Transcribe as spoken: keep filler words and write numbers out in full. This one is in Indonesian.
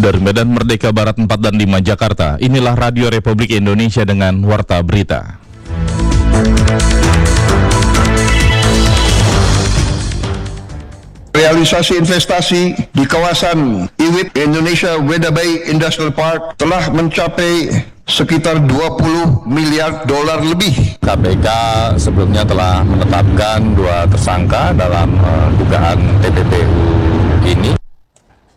Dari Medan Merdeka Barat empat dan lima Jakarta, inilah Radio Republik Indonesia dengan Warta Berita. Realisasi investasi di kawasan I W I P Indonesia Weda Bay Industrial Park telah mencapai sekitar dua puluh miliar dolar lebih. K P K sebelumnya telah menetapkan dua tersangka dalam uh, dugaan T P P U ini.